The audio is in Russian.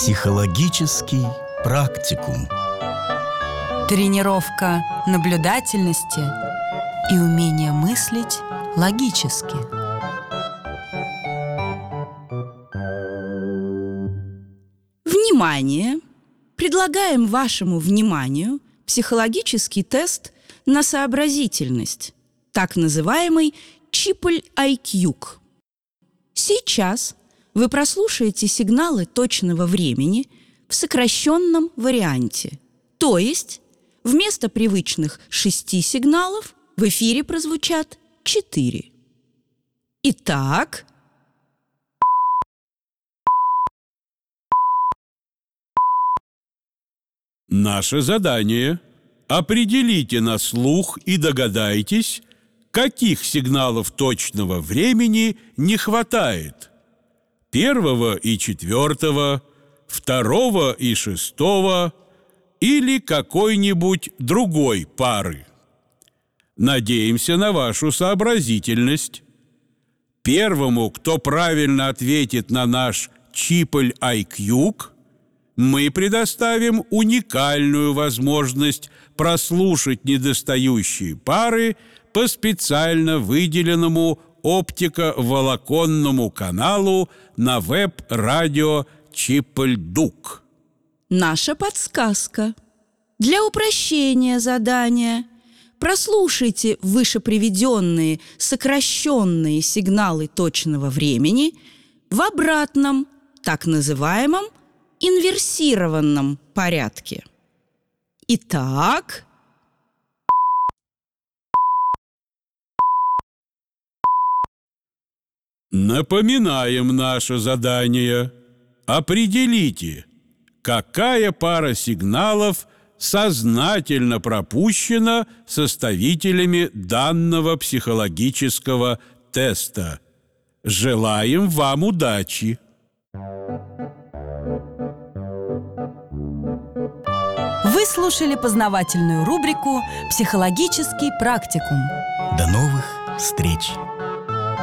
Психологический практикум. Тренировка наблюдательности и умение мыслить логически. Внимание! Предлагаем вашему вниманию психологический тест на сообразительность, так называемый Чиполь-IQ. Сейчас вы прослушаете сигналы точного времени в сокращенном варианте, то есть вместо привычных 6 сигналов в эфире прозвучат 4. Итак, наше задание – определите на слух и догадайтесь, каких сигналов точного времени не хватает: 1 и 4, 2 и 6 или какой-нибудь другой пары. Надеемся на вашу сообразительность. Первому, кто правильно ответит на наш Чиполь-IQ, мы предоставим уникальную возможность прослушать недостающие пары по специально выделенному оптиковолоконному каналу на веб-радио Чиполь-Дук. наша подсказка. Для упрощения задания прослушайте вышеприведенные сокращенные сигналы точного времени в обратном, так называемом инверсированном порядке. Итак, напоминаем наше задание. Определите, какая пара сигналов сознательно пропущена составителями данного психологического теста. Желаем вам удачи! Вы слушали познавательную рубрику «Психологический практикум». До новых встреч!